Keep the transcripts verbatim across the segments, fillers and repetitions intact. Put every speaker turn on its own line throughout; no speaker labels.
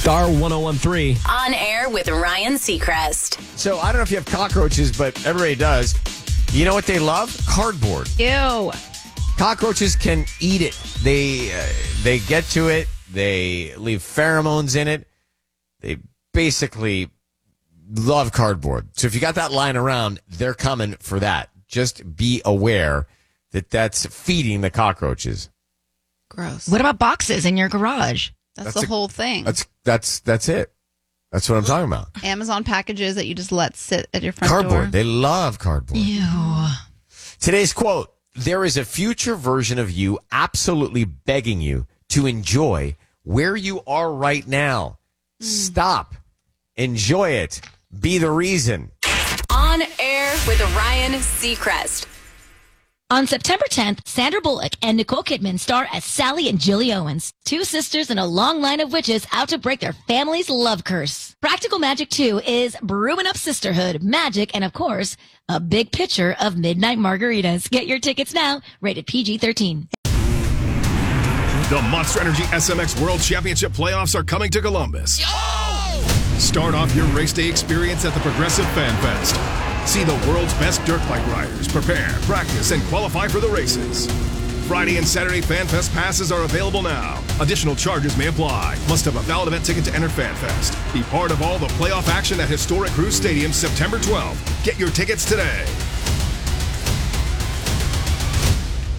Star one oh one three.
On air with Ryan Seacrest.
So I don't know if you have cockroaches, but everybody does. You know what they love? Cardboard.
Ew.
Cockroaches can eat it. They uh, they get to it. They leave pheromones in it. They basically love cardboard. So if you got that lying around, they're coming for that. Just be aware that that's feeding the cockroaches.
Gross.
What about boxes in your garage?
That's,
That's
the
a-
whole thing.
That's that's that's it. That's what I'm talking about.
Amazon packages that you just let sit at your front
Cardboard.
door.
They love cardboard.
Ew.
Today's quote: there is a future version of you absolutely begging you to enjoy where you are right now. Mm. Stop. Enjoy it. Be the reason.
On air with Ryan Seacrest.
On September tenth, Sandra Bullock and Nicole Kidman star as Sally and Julie Owens, two sisters in a long line of witches out to break their family's love curse. Practical Magic two is brewing up sisterhood, magic, and of course, a big pitcher of midnight margaritas. Get your tickets now, rated P G thirteen.
The Monster Energy S M X World Championship playoffs are coming to Columbus. Start off your race day experience at the Progressive Fan Fest. See the world's best dirt bike riders prepare, practice, and qualify for the races. Friday and Saturday Fan Fest passes are available now. Additional charges may apply. Must have a valid event ticket to enter Fan Fest. Be part of all the playoff action at historic Cruise Stadium September twelfth. Get your tickets today.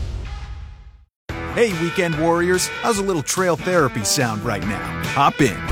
Hey, weekend warriors, how's a little trail therapy sound right now? Hop in.